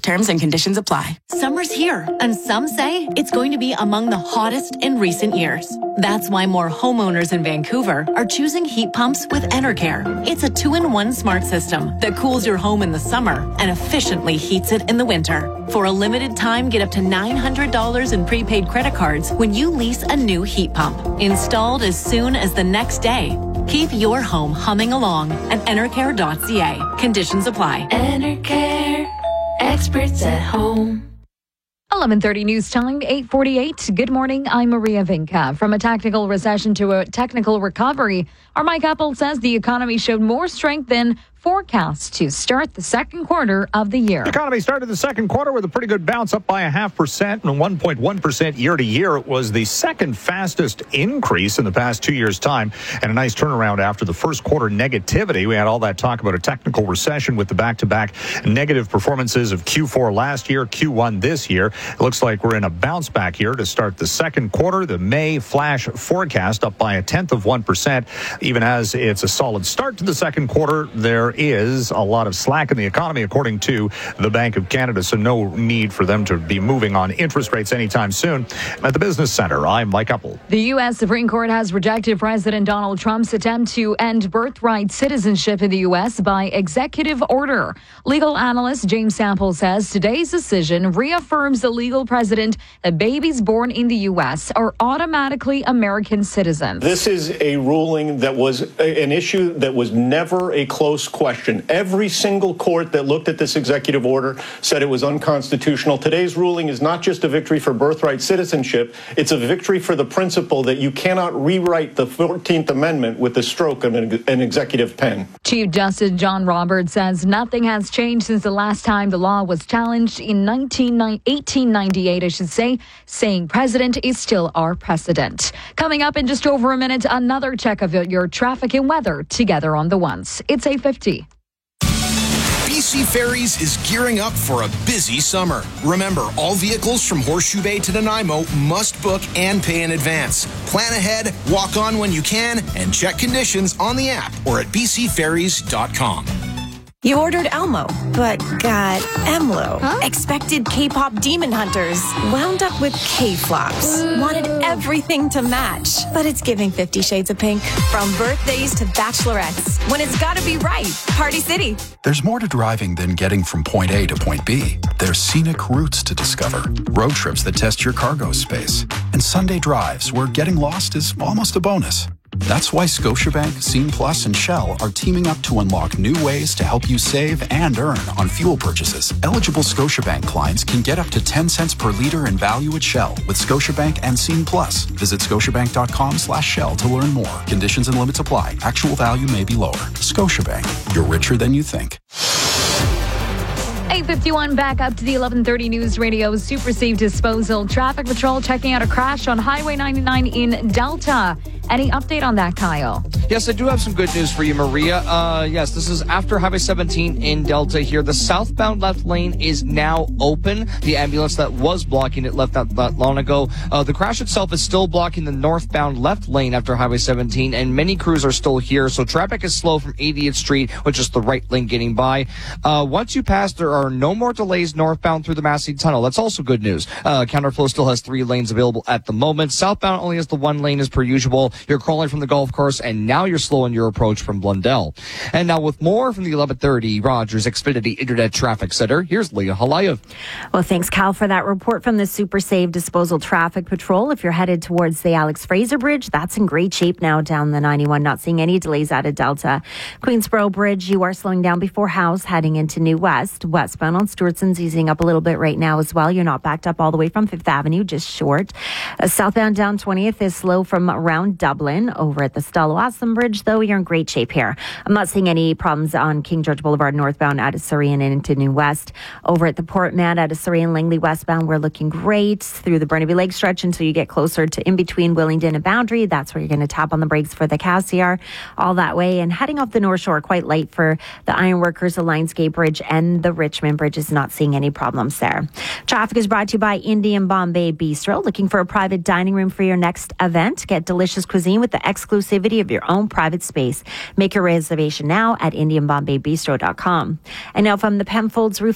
Terms and conditions apply. Summer's here, and some say it's going to be among the hottest in recent years. That's why more homeowners in Vancouver are choosing heat pumps with Enercare. It's a 2-in-1 smart system that cools your home in the summer and efficiently heats it in the winter. For a limited time, get up to $900 in prepaid credit cards when you lease a new heat pump. Installed as soon as the next day. Keep your home humming along at enercare.ca. Conditions apply. Enercare. Experts at home. 11:30 news time, 8:48. Good morning. I'm Maria Vinca. From a tactical recession to a technical recovery, our Mike Apple says the economy showed more strength than forecast to start the second quarter of the year. The economy started the second quarter with a pretty good bounce, up by 0.5% and 1.1% year to year. It was the second fastest increase in the past 2 years' time, and a nice turnaround after the first quarter negativity. We had all that talk about a technical recession with the back-to-back negative performances of Q4 last year, Q1 this year. It looks like we're in a bounce back here to start the second quarter. The May flash forecast up by 0.1%. Even as it's a solid start to the second quarter, there is a lot of slack in the economy, according to the Bank of Canada, so no need for them to be moving on interest rates anytime soon. At the Business Center, I'm Mike Apple. The U.S. Supreme Court has rejected President Donald Trump's attempt to end birthright citizenship in the U.S. by executive order. Legal analyst James Sample says today's decision reaffirms the legal precedent that babies born in the U.S. are automatically American citizens. This is a ruling that was an issue that was never a close question. Every single court that looked at this executive order said it was unconstitutional. Today's ruling is not just a victory for birthright citizenship, it's a victory for the principle that you cannot rewrite the 14th Amendment with the stroke of an executive pen. Chief Justice John Roberts says nothing has changed since the last time the law was challenged in 1898, saying president is still our precedent. Coming up in just over a minute, another check of your traffic and weather together on the ones. It's 8:50. BC Ferries is gearing up for a busy summer. Remember, all vehicles from Horseshoe Bay to Nanaimo must book and pay in advance. Plan ahead, walk on when you can, and check conditions on the app or at bcferries.com. You ordered Elmo, but got Emlo. Huh? Expected K-pop demon hunters. Wound up with K-flops. Wanted everything to match, but it's giving 50 Shades of Pink. From birthdays to bachelorettes, when it's gotta be right. Party City. There's more to driving than getting from point A to point B. There's scenic routes to discover, road trips that test your cargo space, and Sunday drives where getting lost is almost a bonus. That's why Scotiabank, Scene Plus, and Shell are teaming up to unlock new ways to help you save and earn on fuel purchases. Eligible Scotiabank clients can get up to 10 cents per liter in value at Shell with Scotiabank and Scene Plus. Visit scotiabank.com/Shell to learn more. Conditions and limits apply. Actual value may be lower. Scotiabank. You're richer than you think. 8:51, back up to the 11:30 News Radio Super Safe Disposal. Traffic Patrol checking out a crash on Highway 99 in Delta. Any update on that, Kyle? Yes, I do have some good news for you, Maria. Yes, this is after Highway 17 in Delta here. The southbound left lane is now open. The ambulance that was blocking it left not that long ago. The crash itself is still blocking the northbound left lane after Highway 17, and many crews are still here. So traffic is slow from 80th Street, which is the right lane getting by. Once you pass, there are no more delays northbound through the Massey Tunnel. That's also good news. Counterflow still has 3 lanes available at the moment. Southbound only has the 1 lane as per usual. You're crawling from the golf course, and now you're slowing your approach from Blundell. And now with more from the 1130 Rogers Xfinity Internet Traffic Center, here's Leah Halayev. Well, thanks, Cal, for that report from the Super Save Disposal Traffic Patrol. If you're headed towards the Alex Fraser Bridge, that's in great shape now down the 91. Not seeing any delays out of Delta. Queensboro Bridge, you are slowing down before House, heading into New West. Westbound on Stewartson's easing up a little bit right now as well. You're not backed up all the way from 5th Avenue, just short. Southbound down 20th is slow from around Dublin. Over at the Stella-Wasson Bridge, though, you're in great shape here. I'm not seeing any problems on King George Boulevard northbound out of Surrey and into New West. Over at the Port Mann out of Surrey and Langley westbound, we're looking great through the Burnaby Lake stretch until you get closer to in between Willingdon and Boundary. That's where you're going to tap on the brakes for the Cassiar all that way. And heading off the North Shore, quite light for the Ironworkers, the Lionsgate Bridge, and the Richmond Bridge. Is not seeing any problems there. Traffic is brought to you by Indian Bombay Bistro. Looking for a private dining room for your next event? Get delicious cuisine with the exclusivity of your own private space. Make your reservation now at IndianBombayBistro.com. And now from the Penfolds Roof